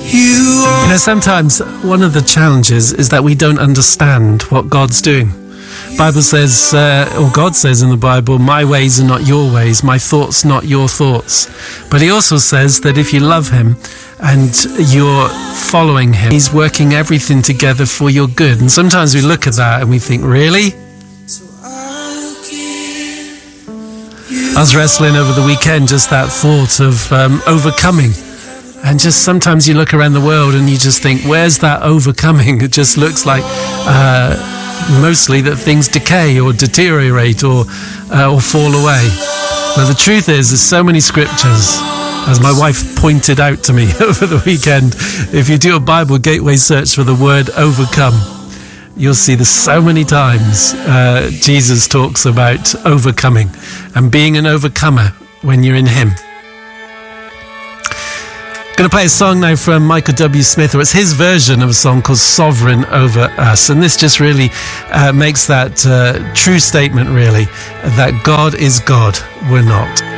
You know, sometimes one of the challenges is that we don't understand what God's doing. Bible says, or God says in the Bible, my ways are not your ways, my thoughts not your thoughts. But he also says that if you love him and you're following him, he's working everything together for your good. And sometimes we look at that and we think, really? I was wrestling over the weekend, just that thought of overcoming. And just sometimes you look around the world and you just think, where's that overcoming? It just looks like mostly that things decay or deteriorate or fall away. Now the truth is, there's so many scriptures, as my wife pointed out to me over the weekend. If you do a Bible Gateway search for the word overcome, you'll see there's so many times Jesus talks about overcoming and being an overcomer when you're in him. Going to play a song now from Michael W. Smith, or it's his version of a song called Sovereign Over Us. And this just really makes that true statement, really, that God is God, we're not.